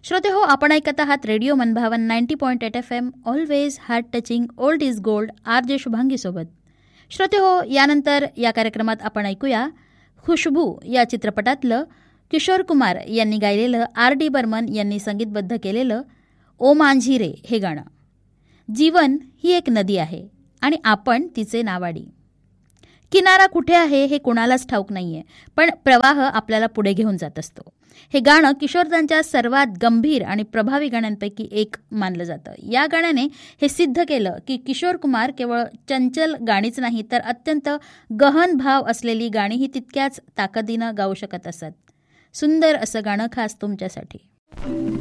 श्रोते हो, आपण ऐकत आहात रेडिओ मनभावन 90.8 FM, always heart touching, old is gold, RJ Shubhangi सोबत. श्रोते हो, यानंतर या कार्यक्रमात आपण ऐकूया खुशबू या चित्रपटातलं किशोर कुमार यांनी गायलेलं, RD बर्मन यांनी संगीतबद्ध केलेलं ओ मांझी रे हे गाणं. जीवन ही एक नदी आहे आणि आपण तिचे नावाडी. किनारा कुठे आहे हे कुणालाच ठाऊक नाहीये, पण प्रवाह आपल्याला पुढे घेऊन जात असतो. हे गाणं किशोरदांच्या सर्वात गंभीर आणि प्रभावी गाण्यांपैकी एक मानलं जातं. या गाण्याने हे सिद्ध केलं की किशोर कुमार केवळ चंचल गाणीच नाही, तर अत्यंत गहन भाव असलेली गाणीही तितक्याच ताकदीनं गाऊ शकत असत. सुंदर असं गाणं खास तुमच्यासाठी.